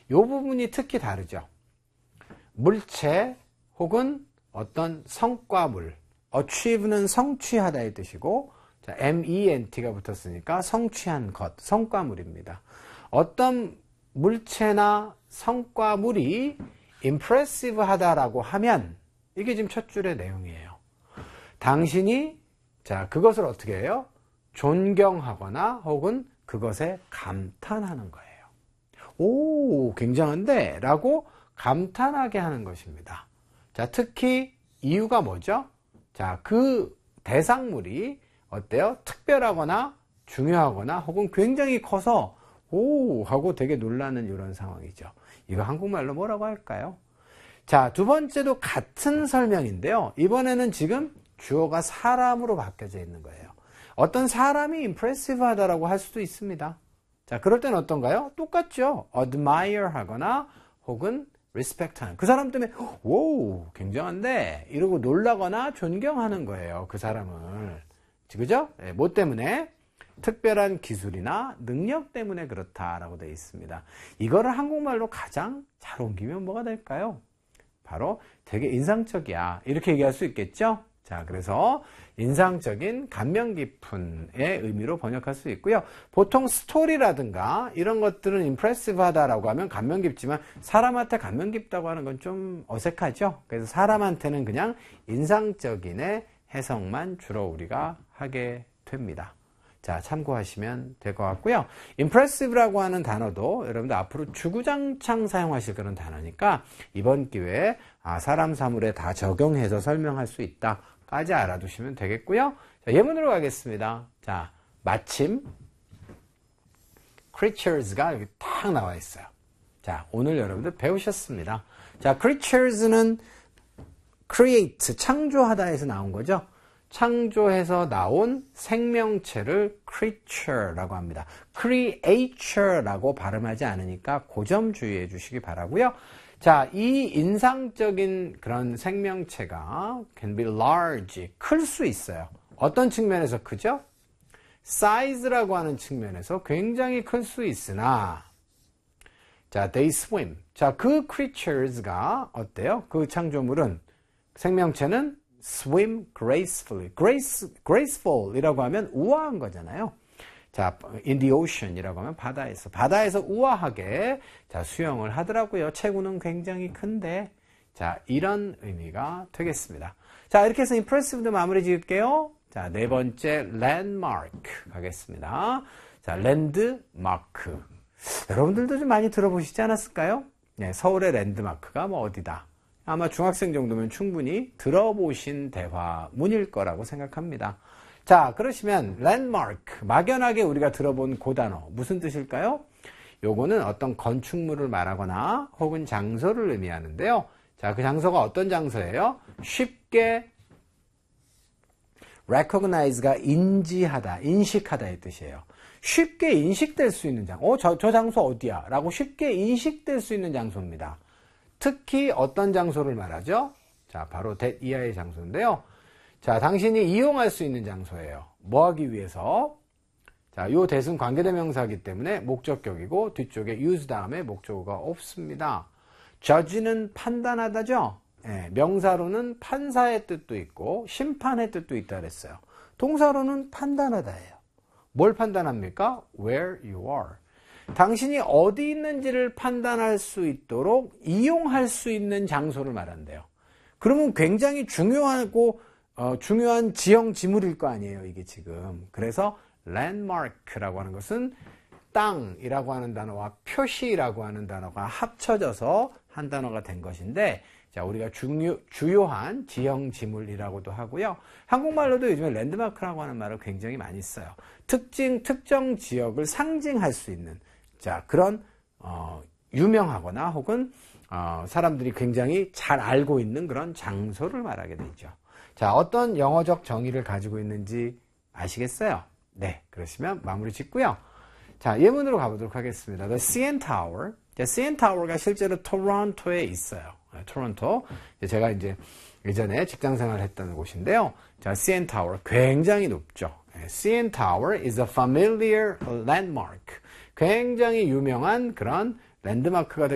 이 부분이 특히 다르죠. 물체 혹은 어떤 성과물, achieve는 성취하다의 뜻이고, 자, MENT가 붙었으니까 성취한 것, 성과물입니다. 어떤 물체나 성과물이 impressive 하다라고 하면 이게 지금 첫 줄의 내용이에요. 당신이 자, 그것을 어떻게 해요? 존경하거나 혹은 그것에 감탄하는 거예요. 오, 굉장한데? 라고 감탄하게 하는 것입니다. 자, 특히 이유가 뭐죠? 자, 그 대상물이 어때요? 특별하거나 중요하거나 혹은 굉장히 커서 오 하고 되게 놀라는 이런 상황이죠. 이거 한국말로 뭐라고 할까요? 자, 두 번째도 같은 설명인데요. 이번에는 지금 주어가 사람으로 바뀌어져 있는 거예요. 어떤 사람이 impressive 하다라고 할 수도 있습니다. 자, 그럴 때는 어떤가요? 똑같죠. admire 하거나 혹은 respect 하는. 그 사람 때문에 오, 굉장한데 이러고 놀라거나 존경하는 거예요. 그 사람을. 그죠? 네, 뭐 때문에? 특별한 기술이나 능력 때문에 그렇다라고 되어 있습니다. 이거를 한국말로 가장 잘 옮기면 뭐가 될까요? 바로 되게 인상적이야. 이렇게 얘기할 수 있겠죠? 자, 그래서 인상적인 감명 깊은의 의미로 번역할 수 있고요. 보통 스토리라든가 이런 것들은 impressive 하다라고 하면 감명 깊지만 사람한테 감명 깊다고 하는 건 좀 어색하죠? 그래서 사람한테는 그냥 인상적인의 해석만 주로 우리가 하게 됩니다. 자, 참고하시면 될 것 같고요. impressive라고 하는 단어도 여러분들 앞으로 주구장창 사용하실 그런 단어니까 이번 기회에 사람 사물에 다 적용해서 설명할 수 있다까지 알아두시면 되겠고요. 자, 예문으로 가겠습니다. 자, 마침 creatures가 여기 딱 나와 있어요. 자, 오늘 여러분들 배우셨습니다. 자, creatures는 create, 창조하다에서 나온 거죠. 창조해서 나온 생명체를 creature라고 합니다. creature라고 발음하지 않으니까 그 점 주의해 주시기 바라고요. 자, 이 인상적인 그런 생명체가 can be large, 클 수 있어요. 어떤 측면에서 크죠? size라고 하는 측면에서 굉장히 클 수 있으나 자, they swim. 자, 그 creatures가 어때요? 그 창조물은 생명체는 swim gracefully. graceful이라고 하면 우아한 거잖아요. 자, in the ocean이라고 하면 바다에서 우아하게 자, 수영을 하더라고요. 체구는 굉장히 큰데 자, 이런 의미가 되겠습니다. 자, 이렇게 해서 impressive도 마무리 지을게요. 자, 네 번째 landmark 가겠습니다. 자, 랜드마크. 여러분들도 좀 많이 들어보시지 않았을까요? 네, 서울의 랜드마크가 뭐 어디다. 아마 중학생 정도면 충분히 들어보신 대화문일 거라고 생각합니다. 자, 그러시면 landmark, 막연하게 우리가 들어본 그 단어 무슨 뜻일까요? 요거는 어떤 건축물을 말하거나 혹은 장소를 의미하는데요. 자, 그 장소가 어떤 장소예요? 쉽게 recognize가 인지하다, 인식하다의 뜻이에요. 쉽게 인식될 수 있는 장소. 저 장소 어디야? 라고 쉽게 인식될 수 있는 장소입니다. 특히 어떤 장소를 말하죠? 자, 바로 that 이하의 장소인데요. 자, 당신이 이용할 수 있는 장소예요. 뭐 하기 위해서? 자, 요 that은 관계대명사이기 때문에 목적격이고 뒤쪽에 use 다음에 목적어가 없습니다. judge는 판단하다죠? 네, 명사로는 판사의 뜻도 있고 심판의 뜻도 있다 그랬어요. 동사로는 판단하다예요. 뭘 판단합니까? Where you are. 당신이 어디 있는지를 판단할 수 있도록 이용할 수 있는 장소를 말한대요. 그러면 굉장히 중요하고 중요한 지형 지물일 거 아니에요, 이게 지금. 그래서 landmark라고 하는 것은 땅이라고 하는 단어와 표시라고 하는 단어가 합쳐져서 한 단어가 된 것인데, 자, 우리가 주요한 지형 지물이라고도 하고요. 한국말로도 요즘에 랜드마크라고 하는 말을 굉장히 많이 써요. 특정 지역을 상징할 수 있는 자, 그런 유명하거나 혹은 사람들이 굉장히 잘 알고 있는 그런 장소를 말하게 되죠. 자, 어떤 영어적 정의를 가지고 있는지 아시겠어요? 네, 그러시면 마무리 짓고요. 자, 예문으로 가보도록 하겠습니다. The CN Tower. 자, CN Tower가 실제로 토론토에 있어요. 토론토. 제가 이제 예전에 직장 생활을 했던 곳인데요. 자, CN Tower 굉장히 높죠. CN Tower is a familiar landmark. 굉장히 유명한 그런 랜드마크가